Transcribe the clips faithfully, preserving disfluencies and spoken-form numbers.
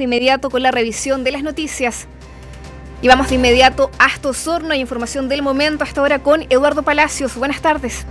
de inmediato con la revisión de las noticias. Y vamos de inmediato hasta Osorno. Hay información del momento hasta ahora con Eduardo Palacios. Buenas tardes.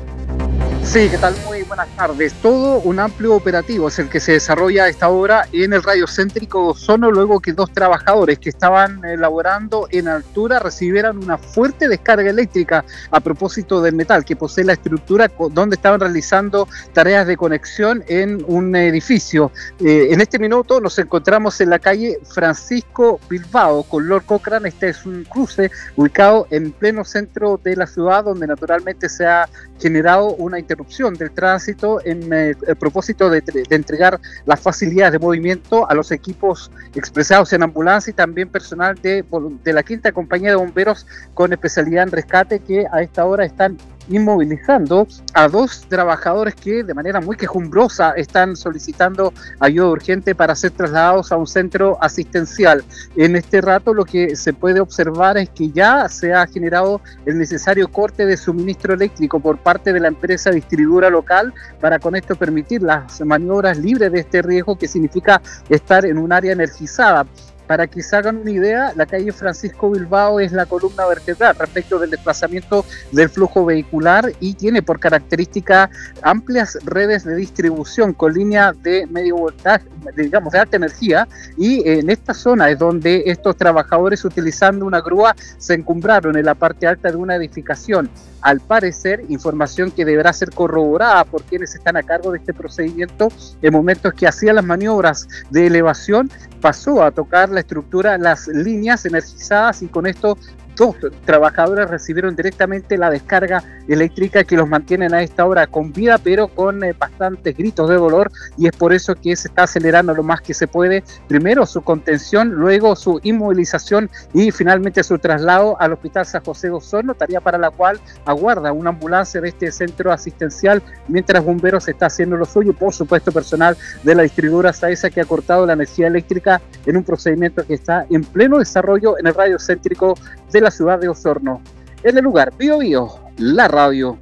Sí, ¿qué tal? Muy buenas tardes. Todo un amplio operativo es el que se desarrolla a esta hora en el radio céntrico de Osorno, luego que dos trabajadores que estaban elaborando en altura recibieran una fuerte descarga eléctrica a propósito del metal que posee la estructura donde estaban realizando tareas de conexión en un edificio. Eh, en este minuto nos encontramos en la calle Francisco Bilbao con Lord Cochrane. Este es un cruce ubicado en pleno centro de la ciudad, donde naturalmente se ha generado una interrupción del tránsito en eh, el propósito de, de entregar las facilidades de movimiento a los equipos expresados en ambulancia y también personal de, de la quinta compañía de bomberos con especialidad en rescate, que a esta hora están inmovilizando a dos trabajadores que de manera muy quejumbrosa están solicitando ayuda urgente para ser trasladados a un centro asistencial. En este rato lo que se puede observar es que ya se ha generado el necesario corte de suministro eléctrico por parte de la empresa distribuidora local para con esto permitir las maniobras libres de este riesgo que significa estar en un área energizada. Para que se hagan una idea, la calle Francisco Bilbao es la columna vertebral respecto del desplazamiento del flujo vehicular y tiene por característica amplias redes de distribución con línea de medio voltaje, digamos de alta energía, y en esta zona es donde estos trabajadores, utilizando una grúa, se encumbraron en la parte alta de una edificación. Al parecer, información que deberá ser corroborada por quienes están a cargo de este procedimiento, en momentos que hacían las maniobras de elevación, pasó a tocar la estructura, las líneas energizadas, y con esto dos trabajadores recibieron directamente la descarga eléctrica que los mantienen a esta hora con vida, pero con eh, bastantes gritos de dolor, y es por eso que se está acelerando lo más que se puede, primero su contención, luego su inmovilización y finalmente su traslado al Hospital San José de Osorno, tarea para la cual aguarda una ambulancia de este centro asistencial, mientras bomberos está haciendo lo suyo, y por supuesto personal de la distribuidora SAESA, que ha cortado la energía eléctrica en un procedimiento que está en pleno desarrollo en el radio céntrico de la ciudad de Osorno. En el lugar, Bío Bío, la radio.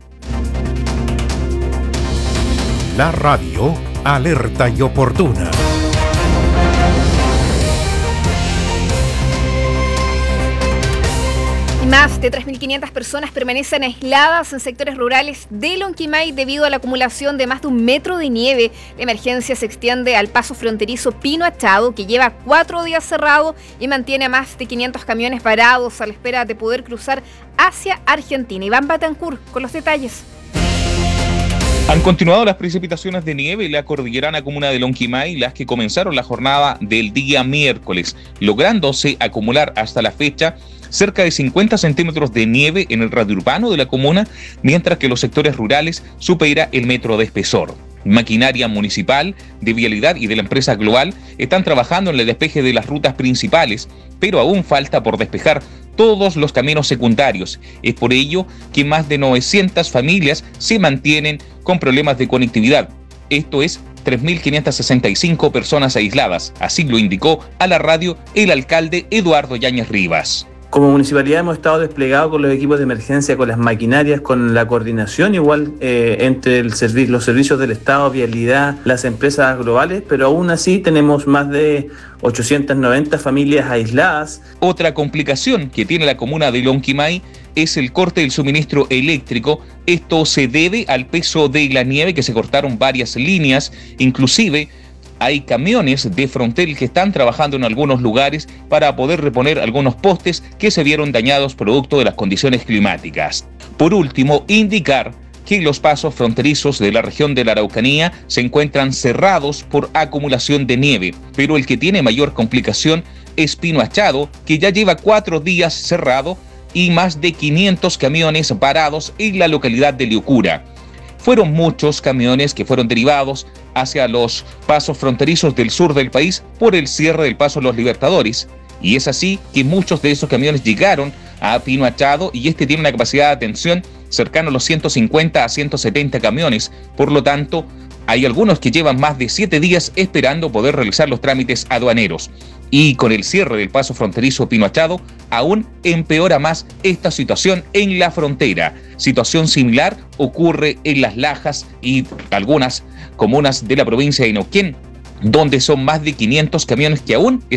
La radio, alerta y oportuna. Más de tres mil quinientas personas permanecen aisladas en sectores rurales de Lonquimay debido a la acumulación de más de un metro de nieve. La emergencia se extiende al paso fronterizo Pino Achado, que lleva cuatro días cerrado y mantiene a más de quinientos camiones varados a la espera de poder cruzar hacia Argentina. Iván Batancur con los detalles. Han continuado las precipitaciones de nieve en la cordillerana comuna de Lonquimay, las que comenzaron la jornada del día miércoles, lográndose acumular hasta la fecha cerca de cincuenta centímetros de nieve en el radio urbano de la comuna, mientras que los sectores rurales supera el metro de espesor. Maquinaria municipal, de vialidad y de la empresa Global están trabajando en el despeje de las rutas principales, pero aún falta por despejar todos los caminos secundarios. Es por ello que más de novecientas familias se mantienen con problemas de conectividad. Esto es tres mil quinientas sesenta y cinco personas aisladas, así lo indicó a la radio el alcalde Eduardo Yáñez Rivas. Como municipalidad hemos estado desplegados con los equipos de emergencia, con las maquinarias, con la coordinación igual eh, entre el servi- los servicios del Estado, vialidad, las empresas globales, pero aún así tenemos más de ochocientas noventa familias aisladas. Otra complicación que tiene la comuna de Lonquimay es el corte del suministro eléctrico. Esto se debe al peso de la nieve, que se cortaron varias líneas, inclusive hay camiones de Frontel que están trabajando en algunos lugares para poder reponer algunos postes que se vieron dañados producto de las condiciones climáticas. Por último, indicar que los pasos fronterizos de la región de la Araucanía se encuentran cerrados por acumulación de nieve, pero el que tiene mayor complicación es Pino Achado, que ya lleva cuatro días cerrado y más de quinientos camiones varados en la localidad de Liucura. Fueron muchos camiones que fueron derivados hacia los pasos fronterizos del sur del país por el cierre del paso Los Libertadores, y es así que muchos de esos camiones llegaron a Pino Achado, y este tiene una capacidad de atención cercano a los ciento cincuenta a ciento setenta camiones. Por lo tanto, hay algunos que llevan más de siete días esperando poder realizar los trámites aduaneros. Y con el cierre del paso fronterizo Pino Achado, aún empeora más esta situación en la frontera. Situación similar ocurre en Las Lajas y algunas comunas de la provincia de Neuquén, donde son más de quinientos camiones que aún